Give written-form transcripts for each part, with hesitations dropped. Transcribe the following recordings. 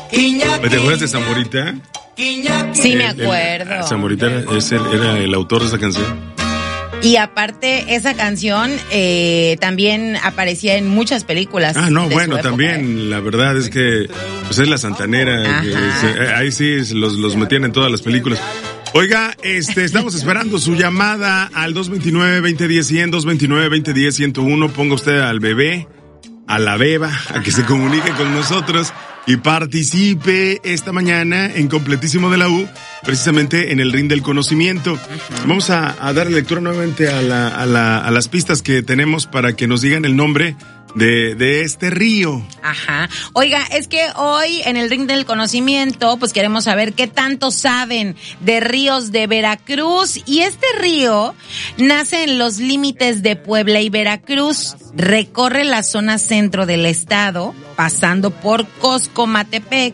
¿Te acuerdas de Zamorita? Sí, me acuerdo. Zamorita era el autor de esa canción. Y aparte, esa canción también aparecía en muchas películas. Bueno, también, la verdad es que pues es la Santanera. Ahí sí los metían en todas las películas. Oiga, estamos esperando su llamada al 229-2010-100, 229-2010-101. Ponga usted al bebé, a la beba, a que se comunique con nosotros y participe esta mañana en Completísimo de la U, precisamente en el ring del conocimiento. Vamos a dar lectura nuevamente a las pistas que tenemos para que nos digan el nombre de este río. Ajá. Oiga, es que hoy en el ring del conocimiento, pues queremos saber qué tanto saben de ríos de Veracruz. Y este río nace en los límites de Puebla y Veracruz. Recorre la zona centro del estado, pasando por Coscomatepec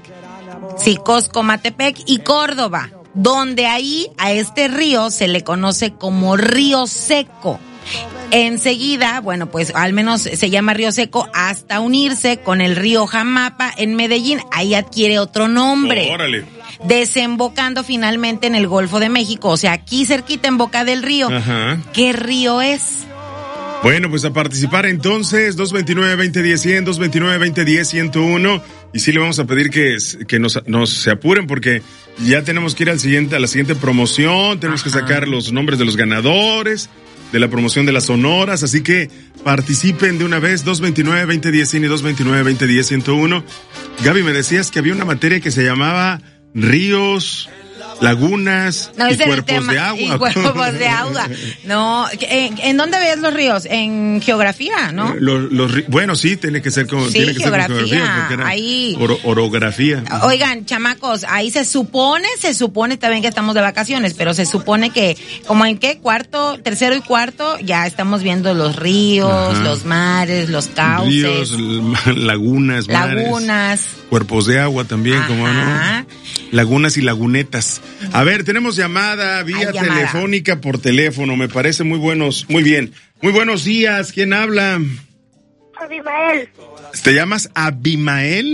y Córdoba, donde ahí a este río se le conoce como Río Seco. Enseguida, bueno, pues al menos se llama Río Seco hasta unirse con el río Jamapa en Medellín. Ahí adquiere otro nombre. ¡Órale! Desembocando finalmente en el Golfo de México, o sea, aquí cerquita en Boca del Río. Ajá. ¿Qué río es? Bueno, pues a participar entonces, 229-2010-100, 229-2010-101. Y sí le vamos a pedir que nos se apuren porque ya tenemos que ir a la siguiente promoción, tenemos que sacar los nombres de los ganadores de la promoción de las sonoras, así que participen de una vez, 229-2010-100 y 229-2010-101. Gaby, me decías que había una materia que se llamaba ríos, lagunas y cuerpos de agua. Y cuerpos de agua. No, ¿en dónde ves los ríos? En geografía, ¿no? Bueno, sí, tiene que ser con geografía, porque era ahí. Orografía. Oigan, chamacos, ahí se supone también que estamos de vacaciones, pero se supone que como en qué tercero y cuarto, ya estamos viendo los ríos, los mares, los cauces. Ríos, lagunas, mares. Cuerpos de agua también, como no. Lagunas y lagunetas. A ver, tenemos llamada vía telefónica por teléfono, me parece muy bien. Muy buenos días, ¿quién habla? Abimael. ¿Te llamas Abimael?